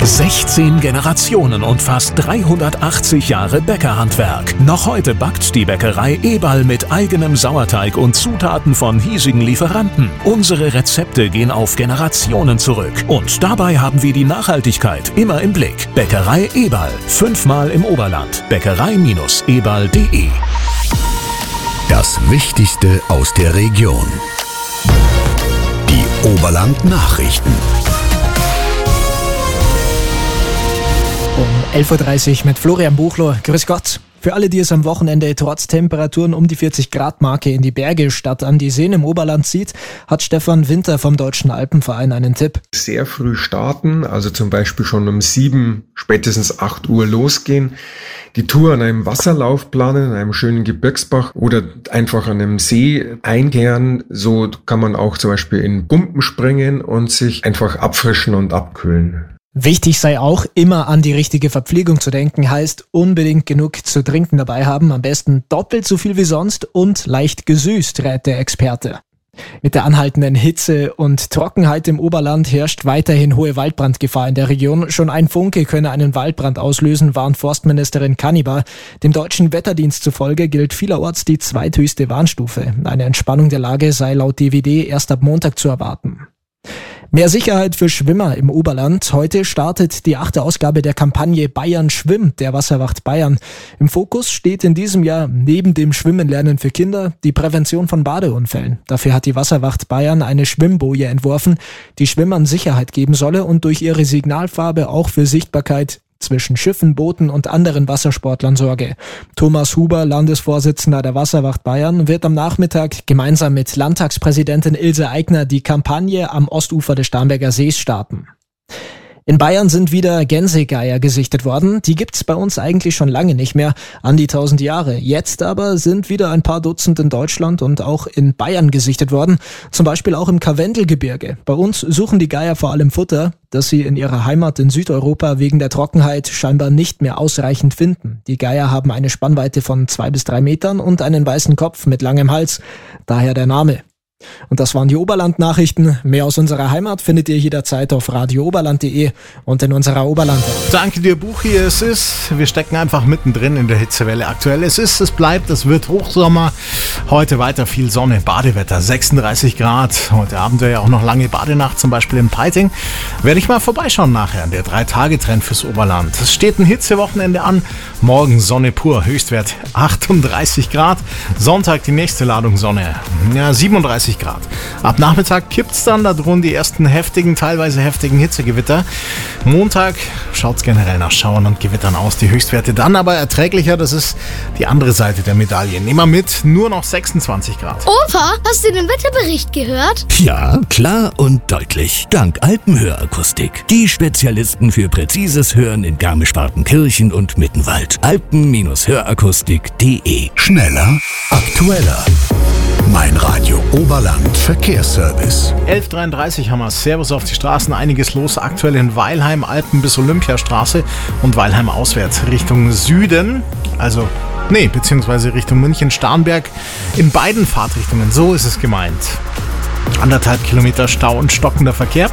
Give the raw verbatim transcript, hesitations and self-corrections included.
sechzehn Generationen und fast dreihundertachtzig Jahre Bäckerhandwerk. Noch heute backt die Bäckerei Eberl mit eigenem Sauerteig und Zutaten von hiesigen Lieferanten. Unsere Rezepte gehen auf Generationen zurück. Und dabei haben wir die Nachhaltigkeit immer im Blick. Bäckerei Eberl. Fünfmal im Oberland. Bäckerei Eberl punkt de. Das Wichtigste aus der Region. Die Oberland-Nachrichten. Um elf Uhr dreißig mit Florian Buchlo. Grüß Gott. Für alle, die es am Wochenende trotz Temperaturen um die vierzig Grad Marke in die Berge statt an die Seen im Oberland zieht, hat Stefan Winter vom Deutschen Alpenverein einen Tipp. Sehr früh starten, also zum Beispiel schon um sieben, spätestens acht Uhr losgehen. Die Tour an einem Wasserlauf planen, an einem schönen Gebirgsbach oder einfach an einem See einkehren. So kann man auch zum Beispiel in Gumpen springen und sich einfach abfrischen und abkühlen. Wichtig sei auch, immer an die richtige Verpflegung zu denken, heißt unbedingt genug zu trinken dabei haben, am besten doppelt so viel wie sonst und leicht gesüßt, rät der Experte. Mit der anhaltenden Hitze und Trockenheit im Oberland herrscht weiterhin hohe Waldbrandgefahr in der Region. Schon ein Funke könne einen Waldbrand auslösen, warnt Forstministerin Kannibar. Dem deutschen Wetterdienst zufolge gilt vielerorts die zweithöchste Warnstufe. Eine Entspannung der Lage sei laut D W D erst ab Montag zu erwarten. Mehr Sicherheit für Schwimmer im Oberland. Heute startet die achte Ausgabe der Kampagne Bayern schwimmt, der Wasserwacht Bayern. Im Fokus steht in diesem Jahr neben dem Schwimmenlernen für Kinder die Prävention von Badeunfällen. Dafür hat die Wasserwacht Bayern eine Schwimmboje entworfen, die Schwimmern Sicherheit geben solle und durch ihre Signalfarbe auch für Sichtbarkeit zwischen Schiffen, Booten und anderen Wassersportlern sorge. Thomas Huber, Landesvorsitzender der Wasserwacht Bayern, wird am Nachmittag gemeinsam mit Landtagspräsidentin Ilse Aigner die Kampagne am Ostufer des Starnberger Sees starten. In Bayern sind wieder Gänsegeier gesichtet worden. Die gibt's bei uns eigentlich schon lange nicht mehr, an die tausend Jahre. Jetzt aber sind wieder ein paar Dutzend in Deutschland und auch in Bayern gesichtet worden. Zum Beispiel auch im Karwendelgebirge. Bei uns suchen die Geier vor allem Futter, das sie in ihrer Heimat in Südeuropa wegen der Trockenheit scheinbar nicht mehr ausreichend finden. Die Geier haben eine Spannweite von zwei bis drei Metern und einen weißen Kopf mit langem Hals. Daher der Name. Und das waren die Oberland-Nachrichten. Mehr aus unserer Heimat findet ihr jederzeit auf radio oberland punkt de und in unserer Oberland-App. Danke dir, Buchi. Es ist, wir stecken einfach mittendrin in der Hitzewelle aktuell. Es ist, es bleibt, es wird Hochsommer. Heute weiter viel Sonne, Badewetter, sechsunddreißig Grad. Heute Abend wäre ja auch noch lange Badenacht, zum Beispiel in Peiting. Werde ich mal vorbeischauen nachher, der drei-Tage-Trend fürs Oberland. Es steht ein Hitzewochenende an. Morgen Sonne pur, Höchstwert achtunddreißig Grad. Sonntag die nächste Ladung Sonne, ja, siebenunddreißig Grad. Ab Nachmittag kippt's dann, da drohen die ersten heftigen, teilweise heftigen Hitzegewitter. Montag schaut's generell nach Schauern und Gewittern aus. Die Höchstwerte dann aber erträglicher, das ist die andere Seite der Medaille. Nehmen wir mit, nur noch sechsundzwanzig Grad. Opa, hast du den Wetterbericht gehört? Ja, klar und deutlich. Dank Alpenhörakustik. Die Spezialisten für präzises Hören in Garmisch-Partenkirchen und Mittenwald. alpen hörakustik punkt de. Schneller, aktueller. Mein Radio Oberland Verkehrsservice. elf Uhr dreiunddreißig haben wir. Servus auf die Straßen. Einiges los. Aktuell in Weilheim, Alpen bis Olympiastraße und Weilheim auswärts Richtung Süden. Also, nee, beziehungsweise Richtung München, Starnberg. In beiden Fahrtrichtungen. So ist es gemeint. Anderthalb Kilometer Stau und stockender Verkehr.